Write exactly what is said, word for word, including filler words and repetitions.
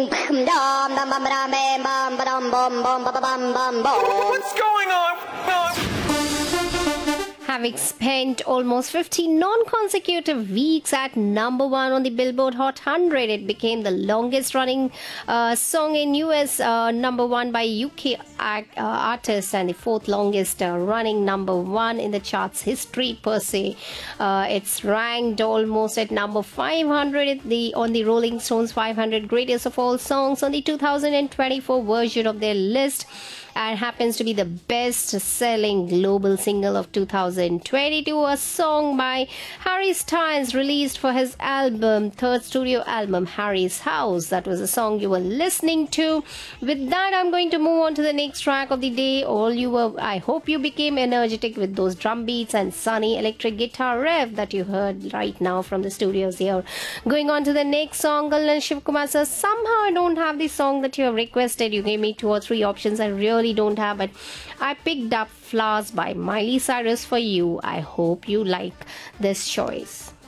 What's going on? Having spent almost fifty non-consecutive weeks at number one on the Billboard Hot one hundred, it became the longest-running uh, song in U S uh, number one by U K act, uh, artists and the fourth longest-running uh, number one in the charts history per se. Uh, it's ranked almost at number five hundred the on the Rolling Stones five hundred greatest of all songs on the two thousand twenty-four version of their list, and happens to be the best-selling global single of two thousand twenty-two, a song by Harry Styles released for his album, third studio album, Harry's House. That was the song you were listening to. With that, I'm going to move on to the next track of the day. All you were, I hope you became energetic with those drum beats and sunny electric guitar riff that you heard right now from the studios here. Going on to the next song, Galan Shivkumar says, somehow I don't have the song that you have requested. You gave me two or three options. I really don't have it. I picked up Flowers by Miley Cyrus for you. I hope you like this choice.